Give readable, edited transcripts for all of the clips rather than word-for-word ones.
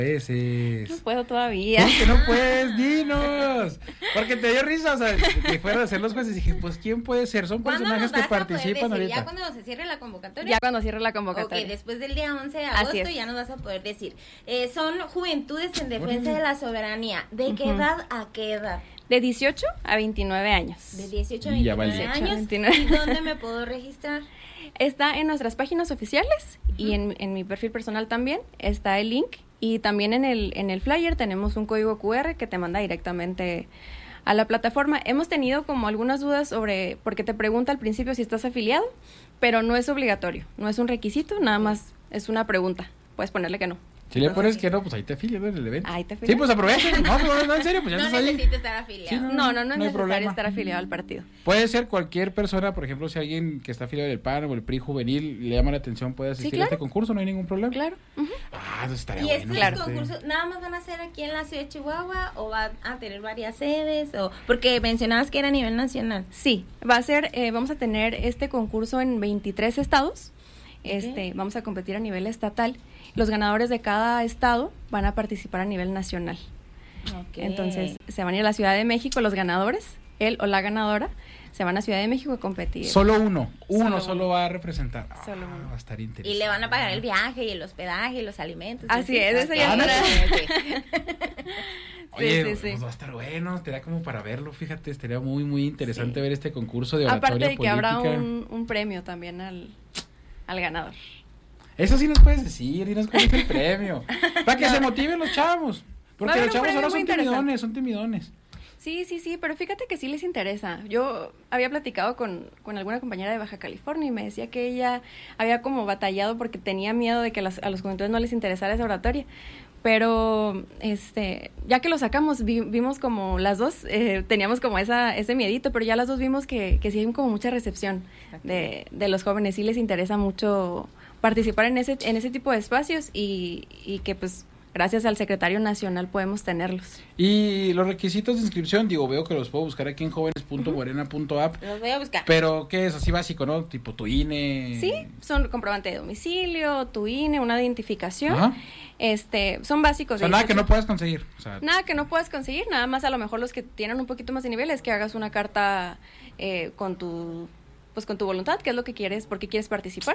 veces. No puedo todavía. ¿Cómo que no puedes? Dinos. Porque te dio risa, o sea, que fueron a ser los jueces. Dije, pues, ¿quién puede ser? Son personajes que participan ahorita. ¿Ya cuando se cierre la convocatoria? Ya cuando cierre la convocatoria. Ok, después del día 11 de agosto ya nos vas a poder decir. Son Juventudes en Defensa de la Soberanía. ¿De qué edad a qué edad? De 18 a 29 años. De 18 a 29 años. 29. ¿Y dónde me puedo registrar? Está en nuestras páginas oficiales y en mi perfil personal también está el link. Y también en el flyer tenemos un código QR que te manda directamente a la plataforma. Hemos tenido como algunas dudas sobre, porque te pregunta al principio si estás afiliado, pero no es obligatorio, no es un requisito, nada más es una pregunta. Puedes ponerle que no. Si le pones que no, pues ahí te afilias en el evento. Ahí te afilias. Sí, pues aprovechen. No, en serio, pues ya no estás ahí. No necesito estar afiliado. Sí, no es necesario problema. estar afiliado al partido. Puede ser cualquier persona, por ejemplo, si alguien que está afiliado del PAN o el PRI juvenil le llama la atención, puede asistir a este concurso, no hay ningún problema. Claro. Eso estaría bueno. ¿Y estos concursos nada más van a ser aquí en la ciudad de Chihuahua o van a tener varias sedes? O porque mencionabas que era a nivel nacional. Sí, va a ser, vamos a tener este concurso en 23 estados. Vamos a competir a nivel estatal. Los ganadores de cada estado van a participar a nivel nacional. Entonces, se van a ir a la Ciudad de México los ganadores, él o la ganadora, se van a Ciudad de México a competir. Solo uno va a representar. Solo uno. Va a estar interesante. Y le van a pagar el viaje y el hospedaje y los alimentos. Así es, eso ya Oye, sí. Pues va a estar bueno, estaría como para verlo, fíjate, estaría muy, muy interesante ver este concurso de oratoria política. Aparte de que habrá un premio también al ganador. Eso sí nos puedes decir, dinos cuál es el premio. Para que se motiven los chavos. Porque los chavos ahora son timidones. Sí, pero fíjate que sí les interesa. Yo había platicado con alguna compañera de Baja California y me decía que ella había como batallado porque tenía miedo de que a los juventudes no les interesara esa oratoria. Pero ya que lo sacamos, vimos como las dos, teníamos como ese miedito, pero ya las dos vimos que sí hay como mucha recepción de los jóvenes, sí les interesa mucho participar en ese tipo de espacios y que pues gracias al secretario nacional podemos tenerlos. Y los requisitos de inscripción, veo que los puedo buscar aquí en jóvenes.morena.app. Los voy a buscar. Pero, ¿qué es? Así básico, ¿no? Tipo tu INE. Sí, son comprobante de domicilio, tu INE, una identificación. Ajá. Son básicos. O sea, nada que no puedas conseguir. Nada que no puedas conseguir, nada más a lo mejor los que tienen un poquito más de nivel es que hagas una carta con tu voluntad, qué es lo que quieres, por qué quieres participar.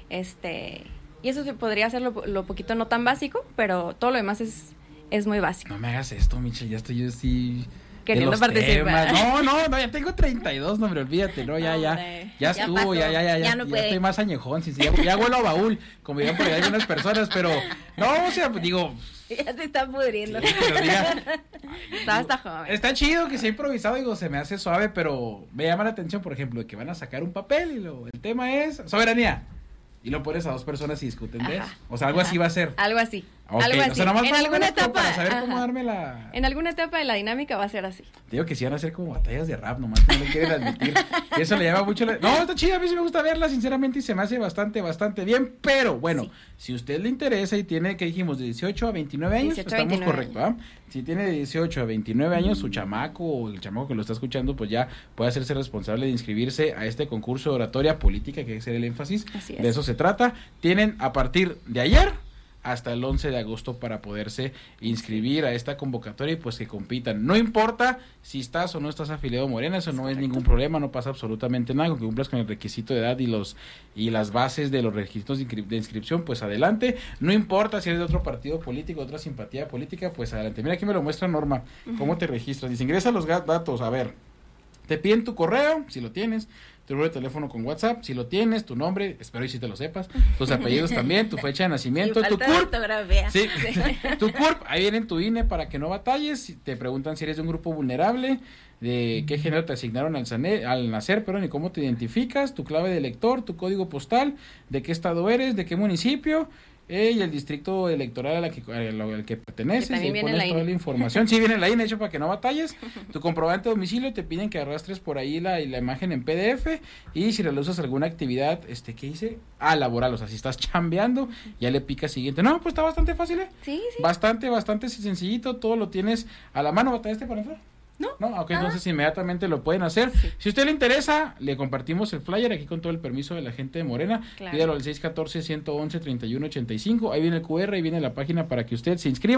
Y eso se podría hacer lo poquito no tan básico, pero todo lo demás es muy básico. No me hagas esto, Michelle, ya estoy yo así queriendo participar. No, ya tengo 32, no, hombre, olvídate, no, ya estuvo, ya no puede. Ya estoy más añejón, ya huelo a baúl, como dirían por ahí algunas personas, pero no, o sea, pues digo, ya se está pudriendo. Sí, pero está joven. Está chido que sea improvisado, se me hace suave, pero me llama la atención, por ejemplo, de que van a sacar un papel y el tema es soberanía. Y lo pones a dos personas y discuten de eso. O sea, algo así va a ser. Algo así. Okay. Algo así. O sea, nomás en alguna etapa. Para saber cómo darme la... En alguna etapa de la dinámica va a ser así. Digo que sí van a ser como batallas de rap, nomás que no le quieren admitir. Y eso le llama mucho... No, está chida, a mí sí me gusta verla, sinceramente, y se me hace bastante bien. Pero, bueno, si a usted le interesa y tiene, ¿qué dijimos? De 18 a 29 años, estamos correctos, ¿ah? Si tiene de 18 a 29 años, su chamaco o el chamaco que lo está escuchando, pues ya puede hacerse responsable de inscribirse a este concurso de oratoria política, que es el énfasis. Así es. De eso se trata. Tienen a partir de ayer hasta el 11 de agosto para poderse inscribir a esta convocatoria y pues que compitan. No importa si estás o no estás afiliado a Morena, eso no es ningún problema, no pasa absolutamente nada, que cumplas con el requisito de edad y las bases de los requisitos de inscripción, pues adelante. No importa si eres de otro partido político, otra simpatía política, pues adelante. Mira, aquí me lo muestra Norma, cómo te registras. Dice, ingresa los datos, a ver, te piden tu correo, si lo tienes, tu número de teléfono con WhatsApp, si lo tienes, tu nombre, espero y si te lo sepas, tus apellidos también, tu fecha de nacimiento, tu CURP, sí. Tu CURP, ahí viene tu INE para que no batalles, te preguntan si eres de un grupo vulnerable, de qué género te asignaron al nacer, y cómo te identificas, tu clave de elector, tu código postal, de qué estado eres, de qué municipio, y el distrito electoral al que perteneces, y pones toda la información. Sí, viene la INE, hecho para que no batalles. Tu comprobante de domicilio, te piden que arrastres por ahí la imagen en PDF, y si realizas alguna actividad, ¿qué dice? Laboral, o sea, si estás chambeando, ya le picas siguiente. No, pues está bastante fácil, Sí. Bastante sencillito, todo lo tienes a la mano. ¿Batallaste para entrar? No, ok, entonces inmediatamente lo pueden hacer. Si a usted le interesa, le compartimos el flyer aquí con todo el permiso de la gente de Morena. Claro. Pídalo al 614-111-3185. Ahí viene el QR, ahí viene la página para que usted se inscriba.